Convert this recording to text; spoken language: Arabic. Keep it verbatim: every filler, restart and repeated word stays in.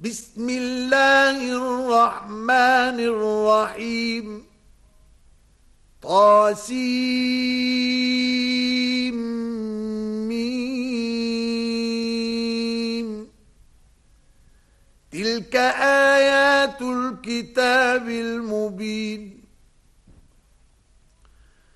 بسم الله الرحمن الرحيم طاسيم ميم تلك آيات الكتاب المبين